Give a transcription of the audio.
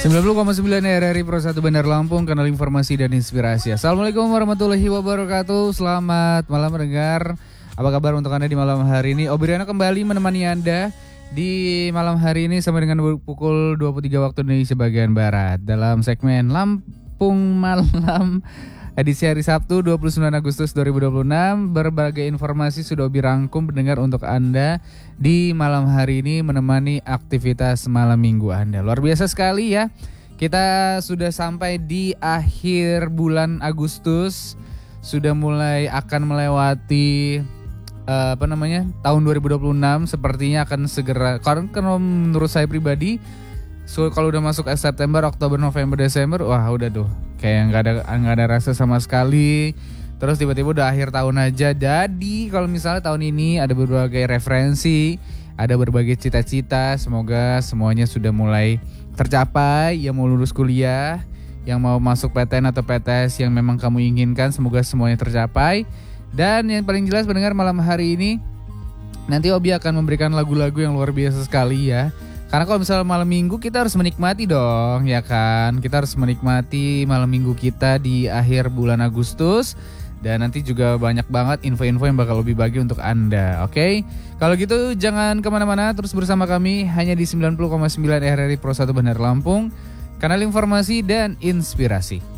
90,9 RRI Pro 1 Bandar Lampung, kanal informasi dan inspirasi. Assalamualaikum warahmatullahi wabarakatuh. Selamat malam pendengar. Apa kabar untuk Anda di malam hari ini? Obriana kembali menemani Anda di malam hari ini sampai dengan pukul 23 waktu Indonesia bagian Barat dalam segmen Lampung Malam edisi hari Sabtu 29 Agustus 2026. Berbagai informasi sudah dirangkum pendengar untuk Anda di malam hari ini menemani aktivitas malam minggu Anda. Luar biasa sekali ya. Kita sudah sampai di akhir bulan Agustus. Sudah mulai akan melewati tahun 2026. Sepertinya akan segera, karena menurut saya pribadi, kalau udah masuk September, Oktober, November, Desember, wah udah tuh kayak nggak ada rasa sama sekali. Terus tiba-tiba udah akhir tahun aja. Jadi kalau misalnya tahun ini ada berbagai referensi, ada berbagai cita-cita, semoga semuanya sudah mulai tercapai. Yang mau lulus kuliah, yang mau masuk PTN atau PTS yang memang kamu inginkan, semoga semuanya tercapai. Dan yang paling jelas pendengar, malam hari ini nanti Obi akan memberikan lagu-lagu yang luar biasa sekali ya. Karena kalau misalnya malam minggu kita harus menikmati dong, ya kan? Kita harus menikmati malam minggu kita di akhir bulan Agustus. Dan nanti juga banyak banget info-info yang bakal lebih bagi untuk Anda, oke? Kalau gitu jangan kemana-mana, terus bersama kami hanya di 90,9 RRI Pro 1 Bandar Lampung, kanal informasi dan inspirasi.